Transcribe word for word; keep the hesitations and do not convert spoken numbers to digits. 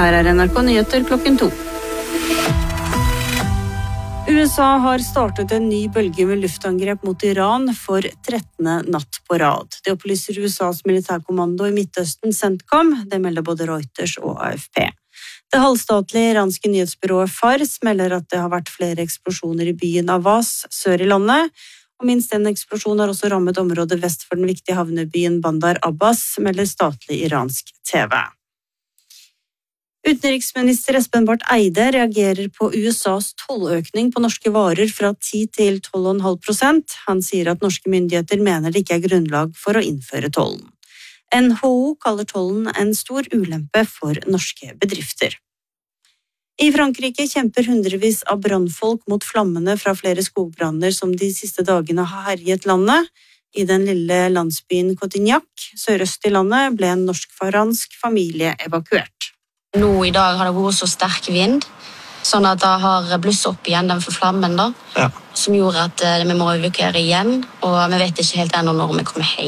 Her er N R K Nyheter klokken to. U S A har startet en ny bølge med luftangrep mot Iran for trettende natt på rad. Det opplyser U S A's militærkommando i Midtøsten, CENTCOM. Det melder både Reuters og A F P. Det halvstatlige iranske nyhetsbyrået Fars melder at det har vært flere eksplosjoner i byen Avaz, sør i landet. Og minst en eksplosjon har også rammet området vest for den viktige havnebyen Bandar Abbas, melder statlig iransk T V. Utenriksminister Espen Barth Eide reagerer på U S A's tolløkning på norske varer fra ti til tolv komma fem prosent. Han sier at norske myndigheter mener det ikke er grunnlag for å innføre tollen. N H O kaller tollen en stor ulempe for norske bedrifter. I Frankrike kjemper hundrevis av brannfolk mot flammene fra flere skogbranner som de siste dagene har herjet landet. I den lille landsbyen Cotignac, sørøst i landet, ble en norsk-fransk familie evakuert. Nå i dag har det vært så sterk vind, sånn at det har blusset opp igjen den for flammen da, ja. Som gjorde at vi må evakuere igjen, og vi vet ikke helt ennå når vi kommer hjem.